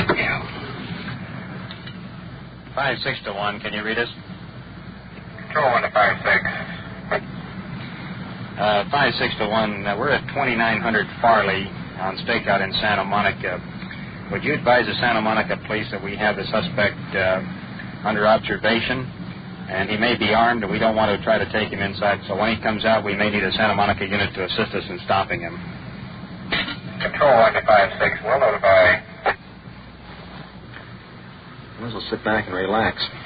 Yeah. 56-1, can you read us? Control 1 to 56. 56-1, we're at 2900 Farley on stakeout in Santa Monica. Would you advise the Santa Monica police that we have the suspect under observation? And he may be armed, and we don't want to try to take him inside. So when he comes out, we may need a Santa Monica unit to assist us in stopping him. Control 1 to 56, we'll notify. Might as well sit back and relax.